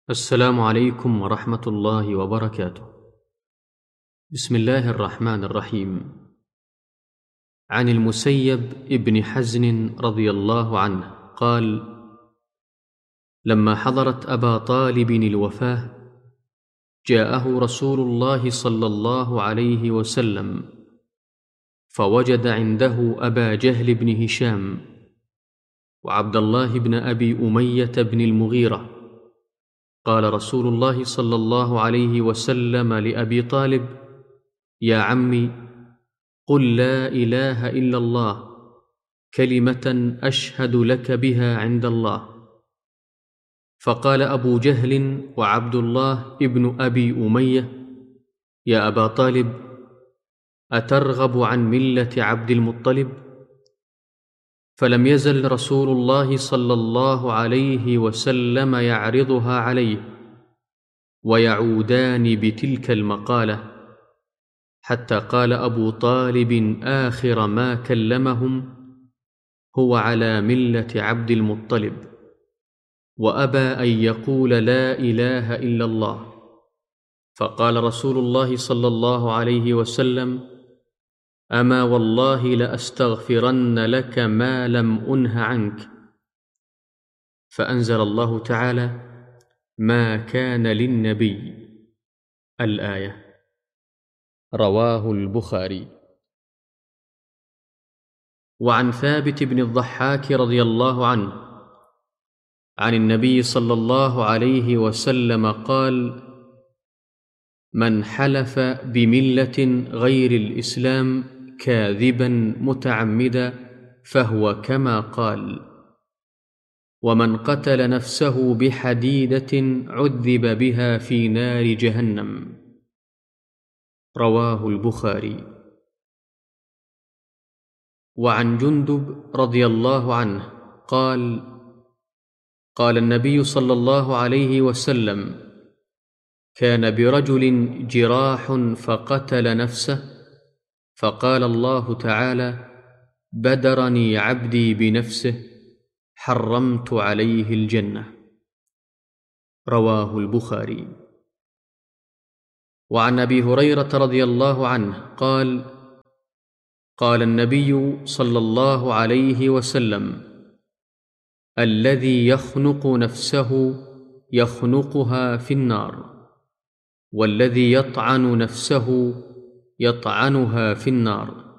السلام عليكم ورحمة الله وبركاته. بسم الله الرحمن الرحيم. عن المسيب ابن حزن رضي الله عنه قال: لما حضرت أبا طالب الوفاة جاءه رسول الله صلى الله عليه وسلم فوجد عنده أبا جهل بن هشام وعبد الله بن أبي أمية بن المغيرة. قال رسول الله صلى الله عليه وسلم لأبي طالب: يا عمي، قل لا إله إلا الله كلمة أشهد لك بها عند الله. فقال أبو جهل وعبد الله ابن أبي أمية: يا أبا طالب، أترغب عن ملة عبد المطلب؟ فلم يزل رسول الله صلى الله عليه وسلم يعرضها عليه ويعودان بتلك المقالة، حتى قال أبو طالب آخر ما كلمهم: هو على ملة عبد المطلب، وأبى أن يقول لا إله إلا الله. فقال رسول الله صلى الله عليه وسلم: أما والله لأستغفرن لك ما لم أنه عنك. فأنزل الله تعالى: ما كان للنبي الآية. رواه البخاري. وعن ثابت بن الضحاك رضي الله عنه عن النبي صلى الله عليه وسلم قال: من حلف بملة غير الإسلام كاذبا متعمدا فهو كما قال، ومن قتل نفسه بحديدة عذب بها في نار جهنم. رواه البخاري. وعن جندب رضي الله عنه قال: قال النبي صلى الله عليه وسلم: كان برجل جراح فقتل نفسه، فقال الله تعالى: بدرني عبدي بنفسه، حرمت عليه الجنة. رواه البخاري. وعن أبي هريرة رضي الله عنه قال: قال النبي صلى الله عليه وسلم: الذي يخنق نفسه يخنقها في النار، والذي يطعن نفسه يطعنها في النار.